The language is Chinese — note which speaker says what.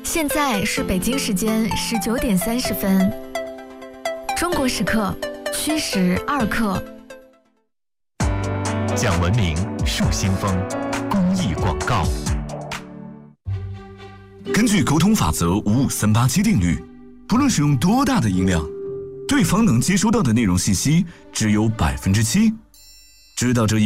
Speaker 1: 现在是北京时间19:30，中国时刻虚时2刻。
Speaker 2: 讲文明树新风，公益广告。
Speaker 3: 根据沟通法则55387定律，不论使用多大的音量，对方能接收到的内容信息只有7%。知道这